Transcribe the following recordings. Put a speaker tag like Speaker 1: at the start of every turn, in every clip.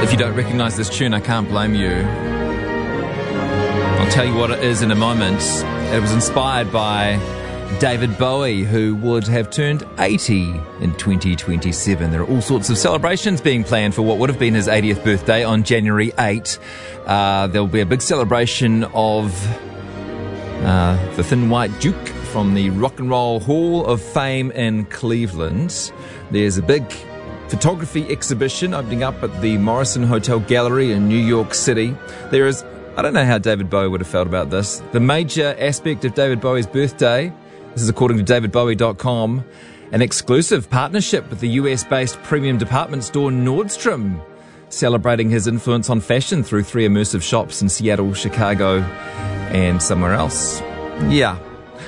Speaker 1: If you don't recognise this tune, I can't blame you. I'll tell you what it is in a moment. It was inspired by David Bowie, who would have turned 80 in 2027. There are all sorts of celebrations being planned for what would have been his 80th birthday on January 8. There'll be a big celebration of the Thin White Duke from the Rock and Roll Hall of Fame in Cleveland. There's a big photography exhibition opening up at the Morrison Hotel Gallery in New York City. There is, I don't know how David Bowie would have felt about this, the major aspect of David Bowie's birthday, this is according to davidbowie.com, an exclusive partnership with the US-based premium department store Nordstrom, celebrating his influence on fashion through 3 immersive shops in Seattle, Chicago, and somewhere else. Yeah.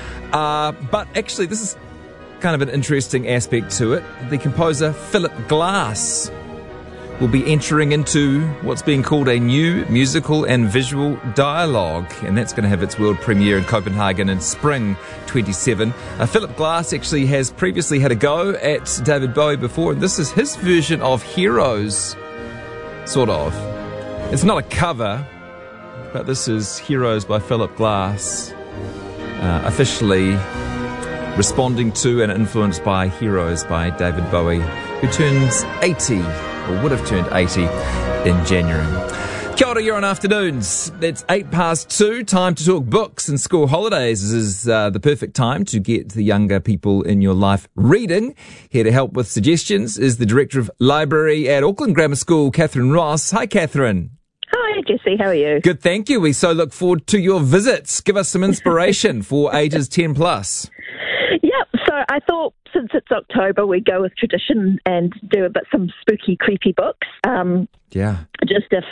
Speaker 1: But actually, this is kind of an interesting aspect to it. The composer Philip Glass will be entering into what's being called a new musical and visual dialogue, and that's going to have its world premiere in Copenhagen in spring 27. Philip Glass actually has previously had a go at David Bowie before, and this is his version of Heroes, sort of. It's not a cover, but this is Heroes by Philip Glass, officially responding to and influenced by Heroes by David Bowie, who turns 80, or would have turned 80, in January. Kia ora, you're on Afternoons. It's 2:08. Time to talk books and school holidays. This is the perfect time to get the younger people in your life reading. Here to help with suggestions is the Director of Library at Auckland Grammar School, Catherine Ross. Hi, Catherine.
Speaker 2: Hi, Jesse. How are you?
Speaker 1: Good, thank you. We so look forward to your visits. Give us some inspiration for ages 10 plus.
Speaker 2: So I thought since it's October, we'd go with tradition and do a bit some spooky, creepy books.
Speaker 1: Yeah.
Speaker 2: Just if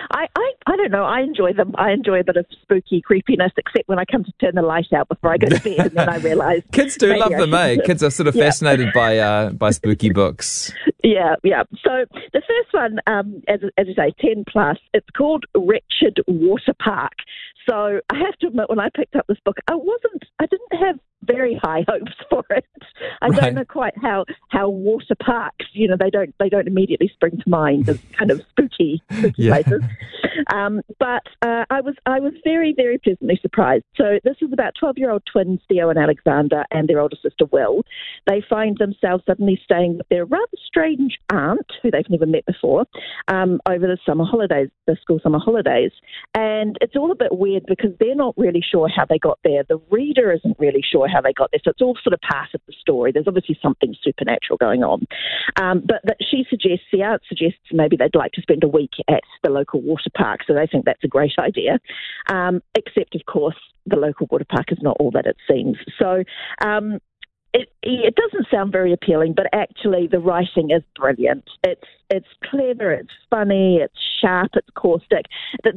Speaker 2: I don't know, I enjoy them. I enjoy a bit of spooky creepiness, except when I come to turn the light out before I go to bed, and then I realise
Speaker 1: kids do love them, eh? Kids are sort of fascinated by spooky books.
Speaker 2: Yeah. So the first one, as you say, 10 plus. It's called Wretched Water Park. So I have to admit, when I picked up this book, I didn't have very high hopes for it. I don't know quite how water parks, they don't immediately spring to mind as kind of spooky places. But I was very, very pleasantly surprised. So this is about 12-year-old twins, Theo and Alexander, and their older sister, Will. They find themselves suddenly staying with their rather strange aunt, who they've never met before, over the school summer holidays. And it's all a bit weird because they're not really sure how they got there. The reader isn't really sure how they got there. So it's all sort of part of the story. There's obviously something supernatural going on. But the aunt suggests maybe they'd like to spend a week at the local water park. So they think that's a great idea. Except, of course, the local water park is not all that it seems. So it doesn't sound very appealing, but actually the writing is brilliant. It's clever, it's funny, it's sharp, it's caustic.